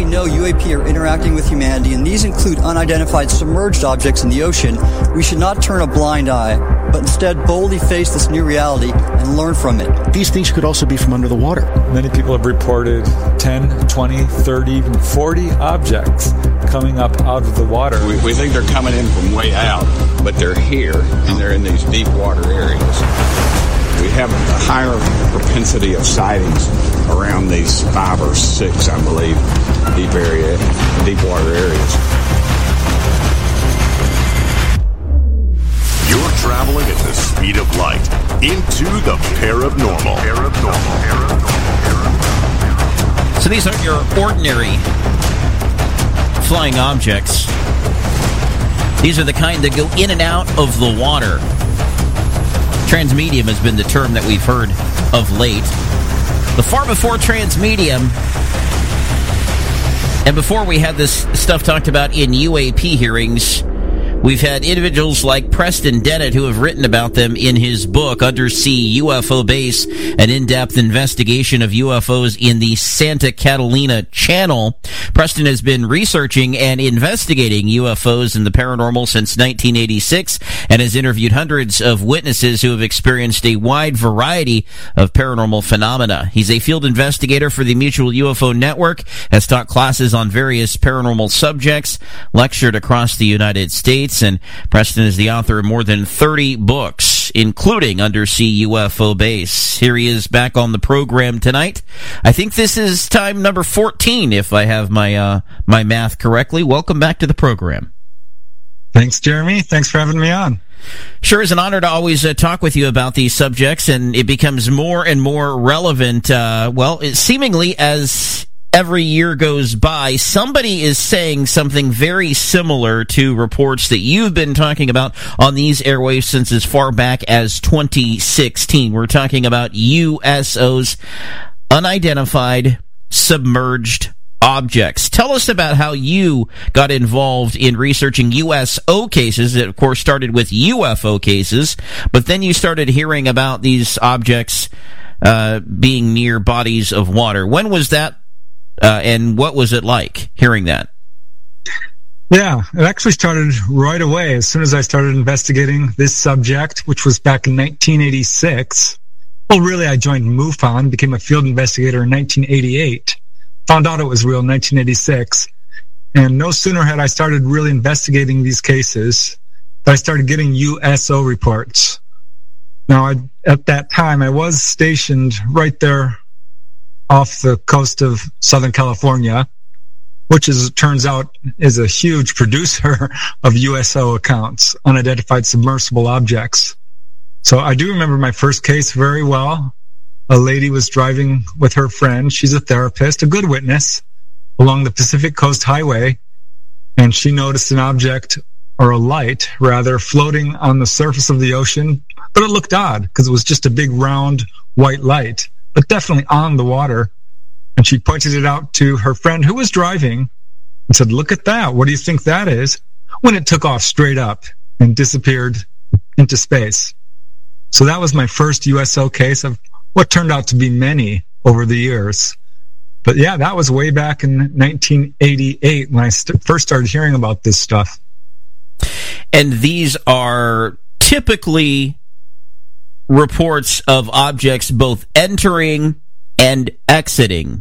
know UAP are interacting with humanity, and these include unidentified submerged objects in the ocean, we should not turn a blind eye, but instead boldly face this new reality and learn from it. These things could also be from under the water. Many people have reported 10, 20, 30, even 40 objects coming up out of the water. We think they're coming in from way out, but they're here, and they're in these deep water areas. We have a higher propensity of sightings around these 5 or 6, I believe, deep water areas. You're traveling at the speed of light into the paranormal. So these aren't your ordinary flying objects. These are the kind that go in and out of the water. Transmedium has been the term that we've heard of late. But far before transmedium, and before we had this stuff talked about in UAP hearings, we've had individuals like Preston Dennett who have written about them in his book, Undersea UFO Base, an in-depth investigation of UFOs in the Santa Catalina Channel. Preston has been researching and investigating UFOs and the paranormal since 1986 and has interviewed hundreds of witnesses who have experienced a wide variety of paranormal phenomena. He's a field investigator for the Mutual UFO Network, has taught classes on various paranormal subjects, lectured across the United States, and Preston is the author of more than 30 books, including Undersea UFO Base. Here he is back on the program tonight. I think this is time number 14, if I have my math correctly. Welcome back to the program. Thanks, Jeremy. Thanks for having me on. Sure is an honor to always talk with you about these subjects, and it becomes more and more relevant, seemingly as every year goes by. Somebody is saying something very similar to reports that you've been talking about on these airwaves since as far back as 2016. We're talking about USOs, unidentified submerged objects. Tell us about how you got involved in researching USO cases. It, of course, started with UFO cases, but then you started hearing about these objects being near bodies of water. When was that? And what was it like hearing that? Yeah, it actually started right away as soon as I started investigating this subject, which was back in 1986. Well, really, I joined MUFON, became a field investigator in 1988. Found out it was real in 1986. And no sooner had I started really investigating these cases, but I started getting USO reports. Now, at that time, I was stationed right there off the coast of Southern California, which, as it turns out, is a huge producer of USO accounts, unidentified submersible objects. So I do remember my first case very well. A lady was driving with her friend. She's a therapist, a good witness, along the Pacific Coast Highway, and she noticed an object, or a light, rather, floating on the surface of the ocean, but it looked odd because it was just a big round white light, but definitely on the water. And she pointed it out to her friend who was driving and said, "Look at that. What do you think that is?" When it took off straight up and disappeared into space. So that was my first USO case of what turned out to be many over the years. But yeah, that was way back in 1988 when I first started hearing about this stuff. And these are typically reports of objects both entering and exiting